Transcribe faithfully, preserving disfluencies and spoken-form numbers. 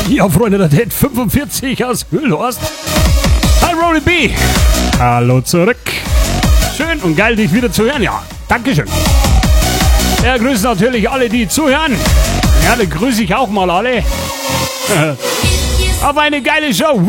Ja, Freunde, der Date fünfundvierzig aus Hüllhorst. Hi, Rolly B. Hallo zurück. Schön und geil, dich wieder zu hören. Ja, Dankeschön. Ja, grüße natürlich alle, die zuhören. Ja, dann grüße ich auch mal alle. Auf eine geile Show.